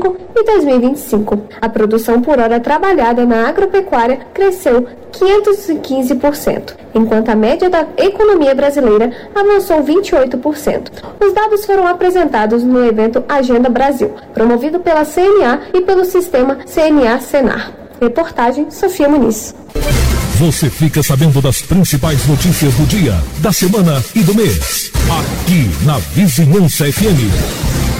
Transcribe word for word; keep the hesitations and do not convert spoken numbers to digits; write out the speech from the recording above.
cinco e dois mil e vinte e cinco. A produção por hora trabalhada na agropecuária cresceu quinhentos e quinze por cento, enquanto a média da economia brasileira avançou vinte e oito por cento. Os dados foram apresentados no evento Agenda Brasil, promovido pela C N A e pelo sistema C N A-Senar. Reportagem Sofia Muniz. Você fica sabendo das principais notícias do dia, da semana e do mês. Aqui na Vizinhança F M.